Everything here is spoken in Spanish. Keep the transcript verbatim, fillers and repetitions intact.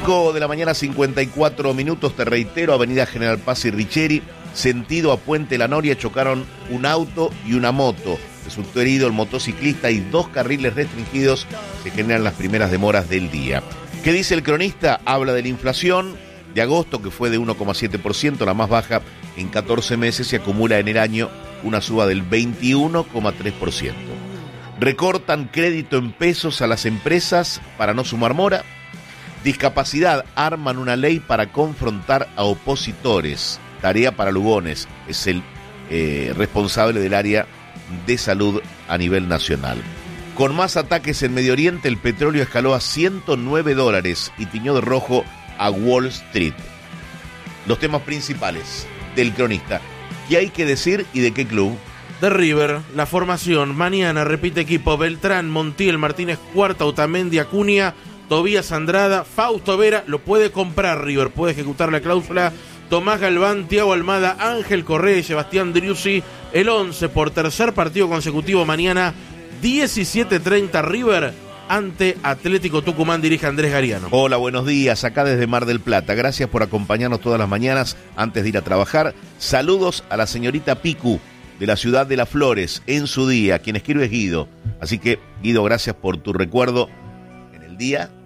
cinco de la mañana, cincuenta y cuatro minutos, te reitero, Avenida General Paz y Richeri, sentido a Puente La Noria, chocaron un auto y una moto. Resultó herido el motociclista y dos carriles restringidos. Se generan las primeras demoras del día. ¿Qué dice el cronista? Habla de la inflación de agosto, que fue de uno coma siete por ciento, la más baja en catorce meses, y acumula en el año una suba del veintiuno coma tres por ciento. Recortan crédito en pesos a las empresas para no sumar mora. Discapacidad, arman una ley para confrontar a opositores. Tarea para Lugones, es el eh, responsable del área de salud a nivel nacional. Con más ataques en Medio Oriente, el petróleo escaló a ciento nueve dólares y tiñó de rojo a Wall Street. Los temas principales del cronista. ¿Qué hay que decir y de qué club? De River, la formación. Mañana repite equipo: Beltrán, Montiel, Martínez Cuarta, Otamendi, Acuña, Tobías Andrada, Fausto Vera. Lo puede comprar River, puede ejecutar la cláusula. Tomás Galván, Thiago Almada, Ángel Correa y Sebastián Driussi. El once por tercer partido consecutivo mañana, diecisiete treinta, River ante Atlético Tucumán, dirige Andrés Gariano. Hola, buenos días, acá desde Mar del Plata. Gracias por acompañarnos todas las mañanas antes de ir a trabajar. Saludos a la señorita Picu, de la ciudad de Las Flores, en su día. Quien escribe es Guido. Así que, Guido, gracias por tu recuerdo en el día